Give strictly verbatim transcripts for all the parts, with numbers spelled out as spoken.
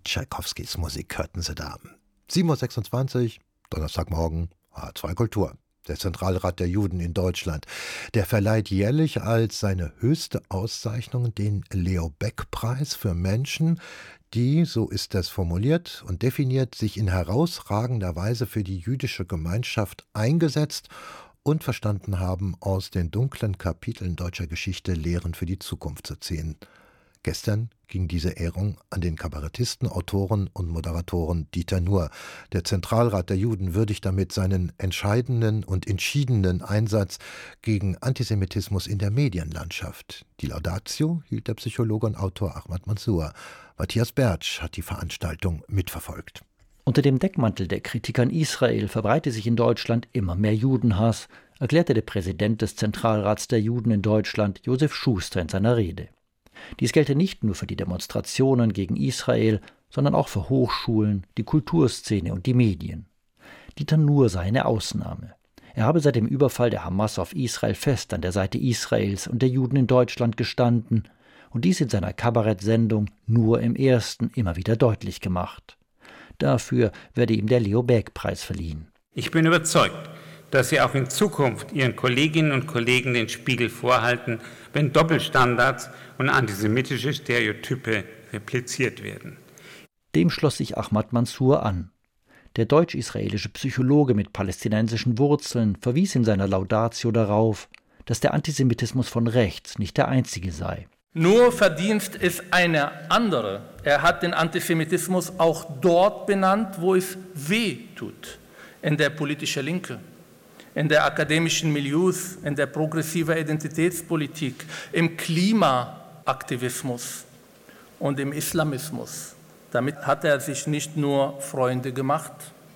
Tschaikowskis Musik hörten Sie da. sieben Uhr sechsundzwanzig, Donnerstagmorgen, H zwei Kultur. Der Zentralrat der Juden in Deutschland, der verleiht jährlich als seine höchste Auszeichnung den Leo-Baeck-Preis für Menschen, die, so ist das formuliert und definiert, sich in herausragender Weise für die jüdische Gemeinschaft eingesetzt und verstanden haben, aus den dunklen Kapiteln deutscher Geschichte Lehren für die Zukunft zu ziehen. Gestern ging diese Ehrung an den Kabarettisten, Autoren und Moderatoren Dieter Nuhr. Der Zentralrat der Juden würdigt damit seinen entscheidenden und entschiedenen Einsatz gegen Antisemitismus in der Medienlandschaft. Die Laudatio hielt der Psychologe und Autor Ahmad Mansour. Matthias Bertsch hat die Veranstaltung mitverfolgt. Unter dem Deckmantel der Kritik an Israel verbreite sich in Deutschland immer mehr Judenhass, erklärte der Präsident des Zentralrats der Juden in Deutschland, Josef Schuster, in seiner Rede. Dies gelte nicht nur für die Demonstrationen gegen Israel, sondern auch für Hochschulen, die Kulturszene und die Medien. Dieter Nuhr sei eine Ausnahme. Er habe seit dem Überfall der Hamas auf Israel fest an der Seite Israels und der Juden in Deutschland gestanden und dies in seiner Kabarettsendung Nur im Ersten immer wieder deutlich gemacht. Dafür werde ihm der Leo-Baeck-Preis verliehen. Ich bin überzeugt, dass Sie auch in Zukunft Ihren Kolleginnen und Kollegen den Spiegel vorhalten, wenn Doppelstandards und antisemitische Stereotype repliziert werden. Dem schloss sich Ahmad Mansour an. Der deutsch-israelische Psychologe mit palästinensischen Wurzeln verwies in seiner Laudatio darauf, dass der Antisemitismus von rechts nicht der einzige sei. Nur Verdienst ist eine andere. Er hat den Antisemitismus auch dort benannt, wo es weh tut, in der politischen Linke, in der akademischen Milieus, in der progressiven Identitätspolitik, im Klimaaktivismus und im Islamismus. Damit hat er sich nicht nur Freunde gemacht.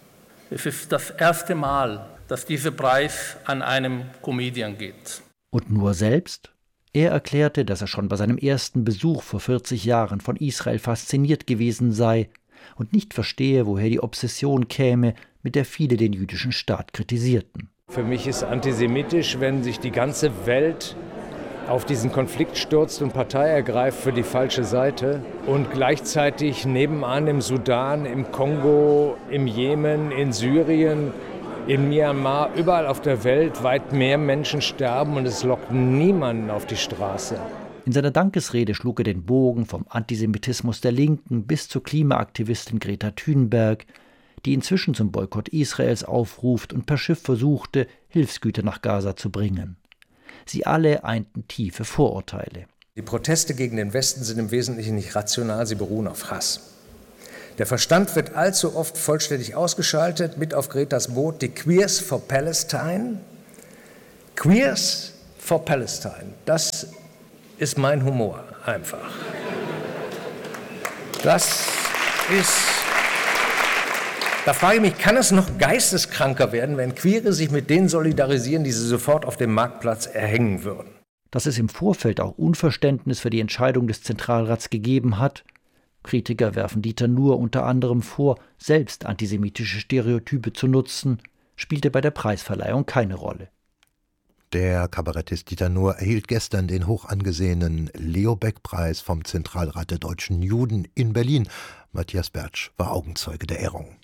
Es ist das erste Mal, dass dieser Preis an einem Comedian geht. Und Nuhr selbst? Er erklärte, dass er schon bei seinem ersten Besuch vor vierzig Jahren von Israel fasziniert gewesen sei und nicht verstehe, woher die Obsession käme, mit der viele den jüdischen Staat kritisierten. Für mich ist antisemitisch, wenn sich die ganze Welt auf diesen Konflikt stürzt und Partei ergreift für die falsche Seite und gleichzeitig nebenan im Sudan, im Kongo, im Jemen, in Syrien, in Myanmar, überall auf der Welt weit mehr Menschen sterben und es lockt niemanden auf die Straße. In seiner Dankesrede schlug er den Bogen vom Antisemitismus der Linken bis zur Klimaaktivistin Greta Thunberg, die inzwischen zum Boykott Israels aufruft und per Schiff versuchte, Hilfsgüter nach Gaza zu bringen. Sie alle einten tiefe Vorurteile. Die Proteste gegen den Westen sind im Wesentlichen nicht rational, sie beruhen auf Hass. Der Verstand wird allzu oft vollständig ausgeschaltet, mit auf Gretas Boot die Queers for Palestine. Queers for Palestine, das ist mein Humor, einfach. Das ist... Da frage ich mich, kann es noch geisteskranker werden, wenn Queere sich mit denen solidarisieren, die sie sofort auf dem Marktplatz erhängen würden? Dass es im Vorfeld auch Unverständnis für die Entscheidung des Zentralrats gegeben hat. Kritiker werfen Dieter Nuhr unter anderem vor, selbst antisemitische Stereotype zu nutzen, spielte bei der Preisverleihung keine Rolle. Der Kabarettist Dieter Nuhr erhielt gestern den hoch angesehenen Leo-Baeck-Preis vom Zentralrat der deutschen Juden in Berlin. Matthias Bertsch war Augenzeuge der Ehrung.